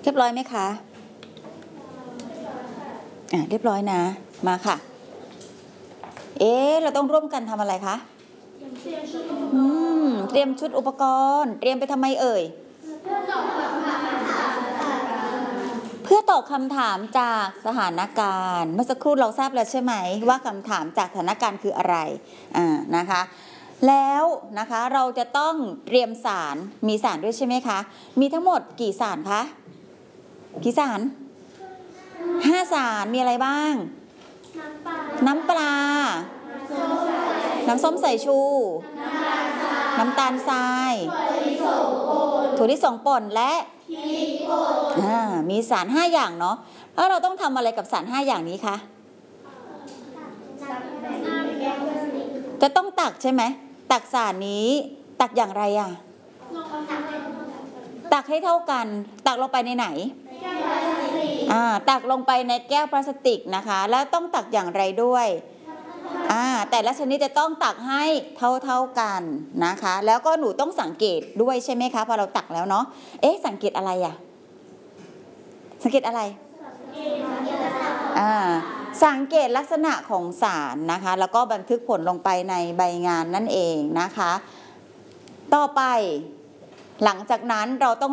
เรียบร้อยไหมคะเรียบร้อยนะมาค่ะเราต้องร่วมกันทำอะไรคะเตรียมชุดอุปกรณ์เตรียมไปทำไมเอ่ยเพื่อตอบคำถามจากสถานการณ์เมื่อสักครู่เราทราบแล้วใช่ไหมว่าคำถามจากสถานการณ์คืออะไรนะคะแล้วนะคะเราจะต้องเตรียมสารมีสารด้วยใช่ไหมคะมีทั้งหมดกี่สารคะกี่สาร5 สารมีอะไรบ้างน้ำปลาน้ำส้มสายชูน้ำตาลทรายถั่วลิสงป่นและมีสาร5 อย่างเนาะแล้วเราต้องทำอะไรกับสาร5 อย่างนี้คะจะต้องตักใช่ไหมตักสารนี้ตักอย่างไรตักให้เท่ากันตักลงไปในไหนตักลงไปในแก้วพลาสติกนะคะแล้วต้องตักอย่างไรด้วยแต่ละชนิดจะต้องตักให้เท่ากันนะคะแล้วก็หนูต้องสังเกตด้วยใช่ไหมคะพอเราตักแล้วเนาะสังเกตอะไรสังเกตอะไรสังเกตลักษณะของสารนะคะแล้วก็บันทึกผลลงไปในใบงานนั่นเองนะคะต่อไปหลังจากนั้นเราต้อง